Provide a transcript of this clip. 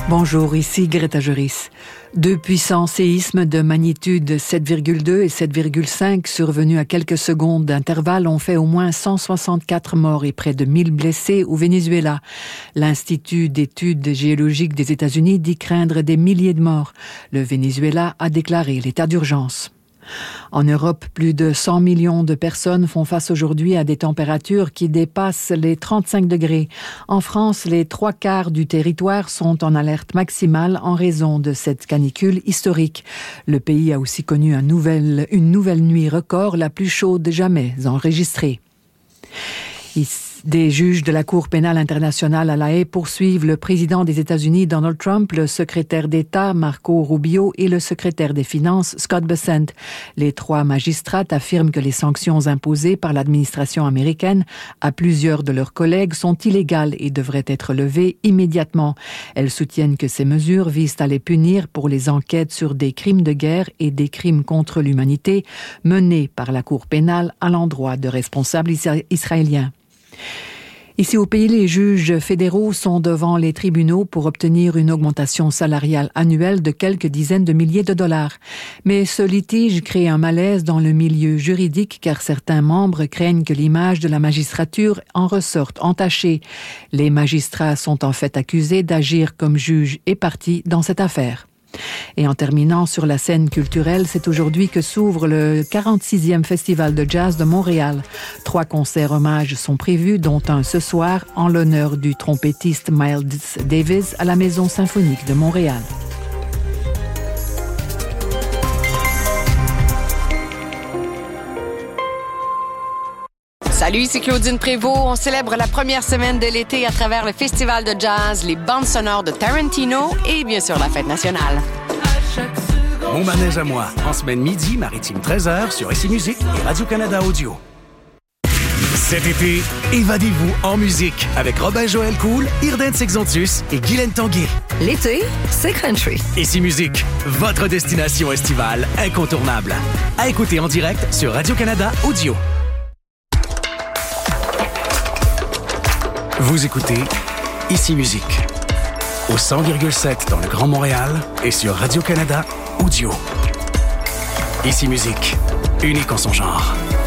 Bonjour, ici Greta Joris. Deux puissants séismes de magnitude 7,2 et 7,5 survenus à quelques secondes d'intervalle ont fait au moins 164 morts et près de 1000 blessés au Venezuela. L'Institut d'études géologiques des États-Unis dit craindre des milliers de morts. Le Venezuela a déclaré l'état d'urgence. En Europe, plus de 100 millions de personnes font face aujourd'hui à des températures qui dépassent les 35 degrés. En France, les 3/4 du territoire sont en alerte maximale en raison de cette canicule historique. Le pays a aussi connu une nouvelle nuit record, la plus chaude jamais enregistrée. Des juges de la Cour pénale internationale à La Haye poursuivent le président des États-Unis, Donald Trump, le secrétaire d'État, Marco Rubio, et le secrétaire des Finances, Scott Bessent. Les trois magistrats affirment que les sanctions imposées par l'administration américaine à plusieurs de leurs collègues sont illégales et devraient être levées immédiatement. Elles soutiennent que ces mesures visent à les punir pour les enquêtes sur des crimes de guerre et des crimes contre l'humanité menés par la Cour pénale à l'endroit de responsables israéliens. Ici au pays, les juges fédéraux sont devant les tribunaux pour obtenir une augmentation salariale annuelle de quelques dizaines de milliers de dollars. Mais ce litige crée un malaise dans le milieu juridique car certains membres craignent que l'image de la magistrature en ressorte entachée. Les magistrats sont en fait accusés d'agir comme juges et parties dans cette affaire. Et en terminant sur la scène culturelle, c'est aujourd'hui que s'ouvre le 46e Festival de jazz de Montréal. 3 concerts hommages sont prévus, dont un ce soir en l'honneur du trompettiste Miles Davis à la Maison symphonique de Montréal. Salut, c'est Claudine Prévost. On célèbre la première semaine de l'été à travers le festival de jazz, les bandes sonores de Tarantino et bien sûr la fête nationale. Mon manège à moi, en semaine midi, maritime 13h sur ICI Musique et Radio-Canada Audio. Cet été, évadez-vous en musique avec Robin-Joël Cool, Irden Sexontus et Guylaine Tanguay. L'été, c'est country. ICI Musique, votre destination estivale incontournable. À écouter en direct sur Radio-Canada Audio. Vous écoutez ICI Musique au 100,7 dans le Grand Montréal et sur Radio-Canada Audio. ICI Musique, unique en son genre.